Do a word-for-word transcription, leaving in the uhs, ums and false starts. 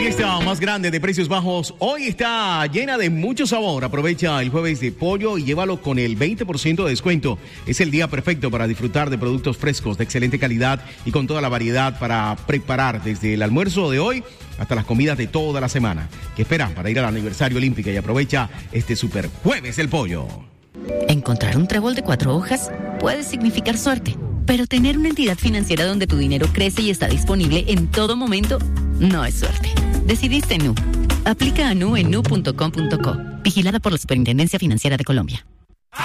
fiesta más grande de precios bajos hoy está llena de mucho sabor. Aprovecha el jueves de pollo y llévalo con el veinte por ciento de descuento. Es el día perfecto para disfrutar de productos frescos de excelente calidad y con toda la variedad para preparar desde el almuerzo de hoy hasta las comidas de toda la semana. ¿Qué esperan para ir al aniversario olímpico y aprovecha este super jueves del pollo? Encontrar un trébol de cuatro hojas puede significar suerte, pero tener una entidad financiera donde tu dinero crece y está disponible en todo momento no es suerte. Decidiste Nu. Aplica a Nu en nu punto com punto co. Vigilada por la Superintendencia Financiera de Colombia.